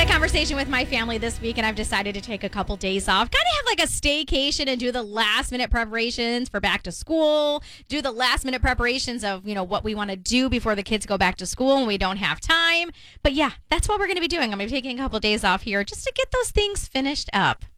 had a conversation with my family this week, and I've decided to take a couple days off. Kind of have like a staycation and do the last minute preparations for back to school, do the last minute preparations of, what we want to do before the kids go back to school and we don't have time. But yeah, that's what we're going to be doing. I'm going to be taking a couple days off here just to get those things finished up.